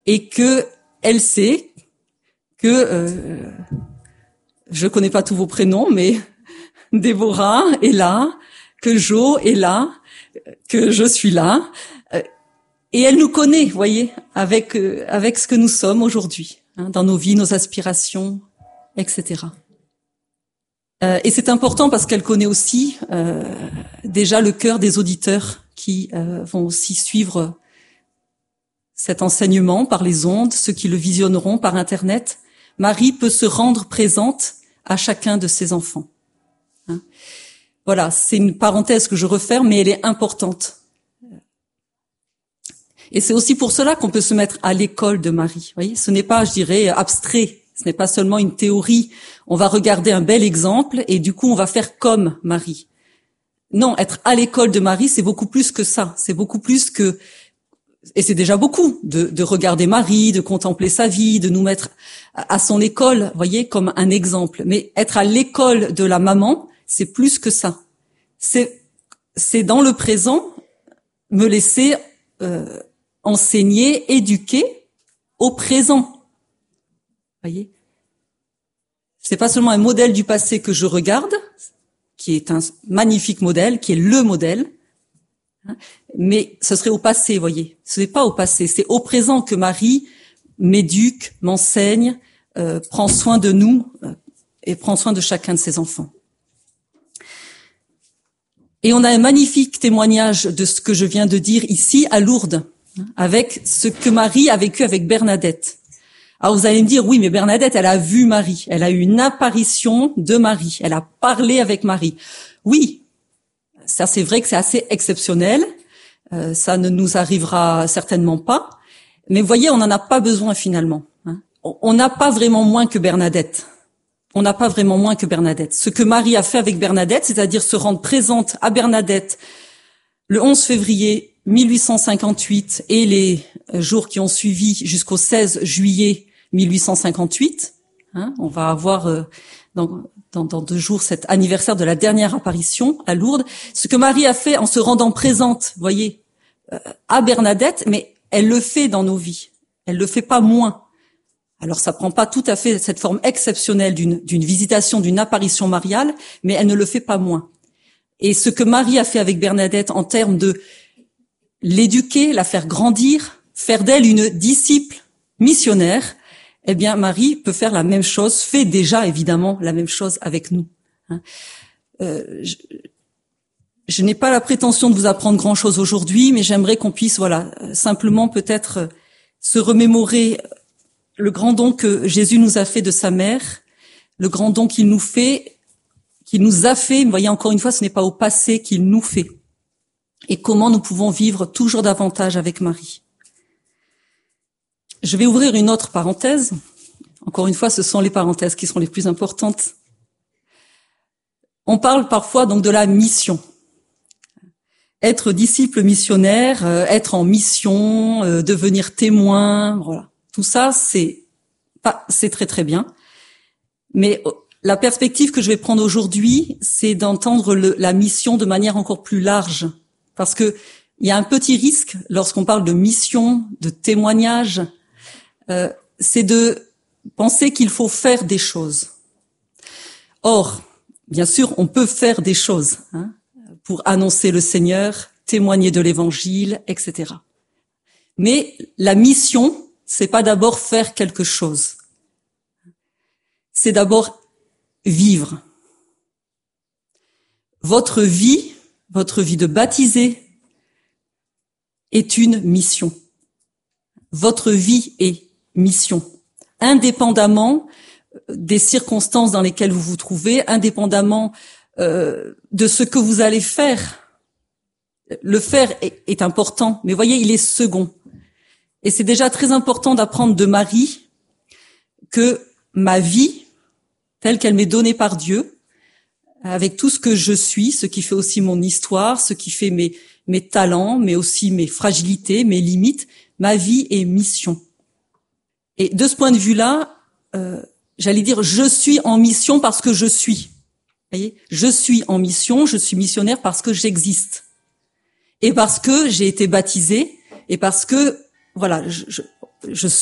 et que elle sait que je connais pas tous vos prénoms, mais Déborah est là, que Jo est là, que je suis là, et elle nous connaît, voyez, avec ce que nous sommes aujourd'hui, dans nos vies, nos aspirations, etc. Et c'est important parce qu'elle connaît aussi déjà le cœur des auditeurs qui vont aussi suivre cet enseignement par les ondes, ceux qui le visionneront par Internet. Marie peut se rendre présente à chacun de ses enfants. Voilà, c'est une parenthèse que je referme, mais elle est importante. Et c'est aussi pour cela qu'on peut se mettre à l'école de Marie. Vous voyez, ce n'est pas, je dirais, abstrait. Ce n'est pas seulement une théorie. On va regarder un bel exemple et du coup, on va faire comme Marie. Non, être à l'école de Marie, c'est beaucoup plus que ça. C'est beaucoup plus que, et c'est déjà beaucoup, de regarder Marie, de contempler sa vie, de nous mettre à son école, vous voyez, comme un exemple. Mais être à l'école de la maman, c'est plus que ça. C'est dans le présent me laisser enseigner, éduquer au présent. Voyez, c'est pas seulement un modèle du passé que je regarde, qui est un magnifique modèle, qui est le modèle, mais ce serait au passé, voyez. Ce n'est pas au passé, c'est au présent que Marie m'éduque, m'enseigne, prend soin de nous et prend soin de chacun de ses enfants. Et on a un magnifique témoignage de ce que je viens de dire ici à Lourdes, avec ce que Marie a vécu avec Bernadette. Alors vous allez me dire, oui, mais Bernadette, elle a vu Marie, elle a eu une apparition de Marie, elle a parlé avec Marie. Oui, ça c'est vrai que c'est assez exceptionnel, ça ne nous arrivera certainement pas, mais vous voyez, on n'en a pas besoin finalement. On n'a pas vraiment moins que Bernadette. On n'a pas vraiment moins que Bernadette. Ce que Marie a fait avec Bernadette, c'est-à-dire se rendre présente à Bernadette le 11 février 1858 et les jours qui ont suivi jusqu'au 16 juillet 1858. On va avoir dans 2 jours cet anniversaire de la dernière apparition à Lourdes. Ce que Marie a fait en se rendant présente, voyez, à Bernadette, mais elle le fait dans nos vies. Elle le fait pas moins. Alors ça prend pas tout à fait cette forme exceptionnelle d'une visitation, d'une apparition mariale, mais elle ne le fait pas moins. Et ce que Marie a fait avec Bernadette en termes de l'éduquer, la faire grandir, faire d'elle une disciple missionnaire, eh bien Marie peut faire la même chose, fait déjà évidemment la même chose avec nous. Je n'ai pas la prétention de vous apprendre grand-chose aujourd'hui, mais j'aimerais qu'on puisse, simplement peut-être se remémorer le grand don que Jésus nous a fait de sa mère, le grand don qu'il nous a fait, vous voyez, encore une fois, ce n'est pas au passé qu'il nous fait. Et comment nous pouvons vivre toujours davantage avec Marie. Je vais ouvrir une autre parenthèse. Encore une fois, ce sont les parenthèses qui sont les plus importantes. On parle parfois donc de la mission. Être disciple missionnaire, être en mission, devenir témoin, voilà. Tout ça, c'est très très bien. Mais la perspective que je vais prendre aujourd'hui, c'est d'entendre la mission de manière encore plus large. Parce que il y a un petit risque lorsqu'on parle de mission, de témoignage, c'est de penser qu'il faut faire des choses. Or, bien sûr, on peut faire des choses pour annoncer le Seigneur, témoigner de l'Évangile, etc. Mais la mission, c'est pas d'abord faire quelque chose. C'est d'abord vivre. Votre vie de baptisé est une mission. Votre vie est mission. Indépendamment des circonstances dans lesquelles vous vous trouvez, indépendamment de ce que vous allez faire. Le faire est important, mais voyez, il est second. Et c'est déjà très important d'apprendre de Marie que ma vie, telle qu'elle m'est donnée par Dieu, avec tout ce que je suis, ce qui fait aussi mon histoire, ce qui fait mes talents, mais aussi mes fragilités, mes limites, ma vie est mission. Et de ce point de vue-là, j'allais dire, je suis en mission parce que je suis. Vous voyez, je suis en mission, je suis missionnaire parce que j'existe. Et parce que j'ai été baptisée, et parce que, voilà, je